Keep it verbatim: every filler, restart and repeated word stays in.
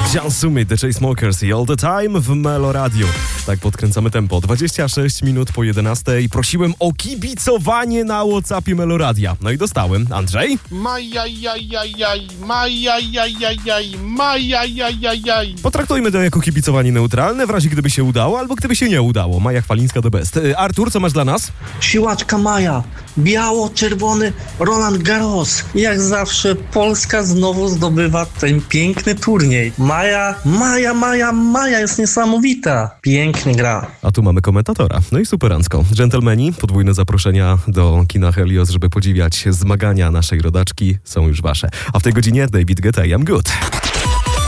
John Summit, The Chainsmokers i All The Time w Melo Radio. Tak podkręcamy tempo. dwadzieścia sześć minut po jedenastej. Prosiłem o kibicowanie na WhatsAppie Melo Radia. No i dostałem. Andrzej? Majajajajaj, majajajajaj, majajajajaj. Potraktujmy to jako kibicowanie neutralne, w razie gdyby się udało, albo gdyby się nie udało. Maja Chwalińska the best. Artur, co masz dla nas? Siłaczka Maja, biało-czerwony Roland Garros. Jak zawsze Polska znowu zdobywa ten piękny turniej. Maja, Maja, Maja, Maja jest niesamowita. Pięknie gra. A tu mamy komentatora. No i superancko. Dżentelmeni, podwójne zaproszenia do kina Helios, żeby podziwiać zmagania naszej rodaczki, są już wasze. A w tej godzinie David Guetta, I'm Good.